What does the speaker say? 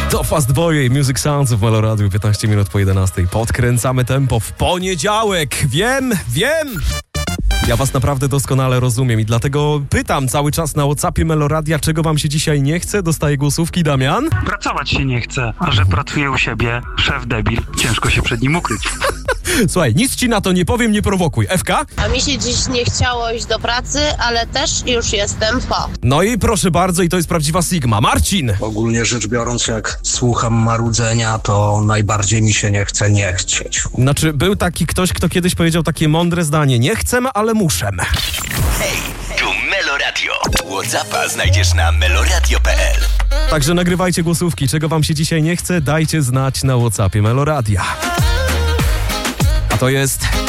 To Fast Boy i Music Sounds w Meloradiu, 15 minut po 11. Podkręcamy tempo w poniedziałek. Wiem. Ja was naprawdę doskonale rozumiem i dlatego pytam cały czas na WhatsAppie Meloradia, czego wam się dzisiaj nie chce. Dostaję głosówki. Damian? Pracować się nie chce, a że pracuje u siebie szef debil, ciężko się przed nim ukryć. Słuchaj, nic ci na to nie powiem, nie prowokuj. Ewka? A mi się dziś nie chciało iść do pracy, ale też już jestem po. No i proszę bardzo, i to jest prawdziwa Sigma. Marcin! Ogólnie rzecz biorąc, jak słucham marudzenia, to najbardziej mi się nie chce nie chcieć. Znaczy, był taki ktoś, kto kiedyś powiedział takie mądre zdanie. Nie chcę, ale muszę. Hej, tu Meloradio. WhatsAppa znajdziesz na meloradio.pl. Także nagrywajcie głosówki. Czego wam się dzisiaj nie chce, dajcie znać na WhatsAppie Meloradia. A to jest